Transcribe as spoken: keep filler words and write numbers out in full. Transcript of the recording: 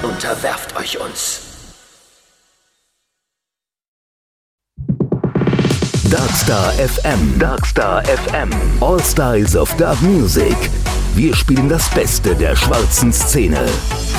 Unterwerft euch uns. Darkstar F M. Darkstar F M. All Styles of Dark Music. Wir spielen das Beste der schwarzen Szene.